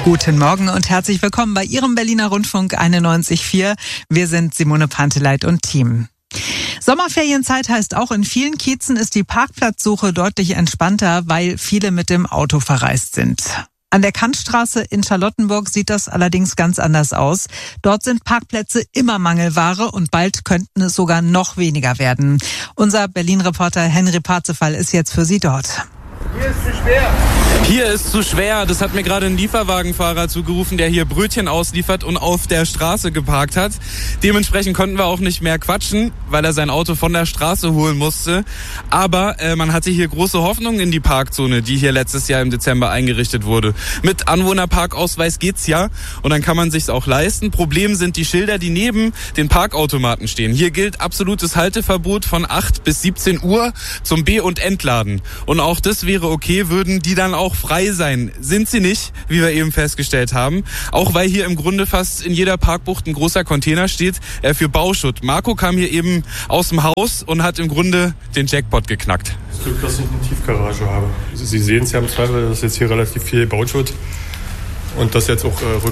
Guten Morgen und herzlich willkommen bei Ihrem Berliner Rundfunk 91.4. Wir sind Simone Panteleit und Team. Sommerferienzeit heißt auch, in vielen Kiezen ist die Parkplatzsuche deutlich entspannter, weil viele mit dem Auto verreist sind. An der Kantstraße in Charlottenburg sieht das allerdings ganz anders aus. Dort sind Parkplätze immer Mangelware und bald könnten es sogar noch weniger werden. Unser Berlin-Reporter Henry Parzefall ist jetzt für Sie dort. Hier ist zu schwer. Hier ist zu schwer. Das hat mir gerade ein Lieferwagenfahrer zugerufen, der hier Brötchen ausliefert und auf der Straße geparkt hat. Dementsprechend konnten wir auch nicht mehr quatschen, weil er sein Auto von der Straße holen musste. Aber man hatte hier große Hoffnungen in die Parkzone, die hier letztes Jahr im Dezember eingerichtet wurde. Mit Anwohnerparkausweis geht's ja und dann kann man sich's auch leisten. Problem sind die Schilder, die neben den Parkautomaten stehen. Hier gilt absolutes Halteverbot von 8 bis 17 Uhr zum B- und Entladen. Und auch das wäre okay, würden die dann auch frei sein. Sind sie nicht, wie wir eben festgestellt haben. Auch weil hier im Grunde fast in jeder Parkbucht ein großer Container steht für Bauschutt. Marco kam hier eben aus dem Haus und hat im Grunde den Jackpot geknackt. Das Glück, dass ich eine Tiefgarage habe. Sie sehen es ja im Zweifel, das ist jetzt hier relativ viel Bauschutt und das jetzt auch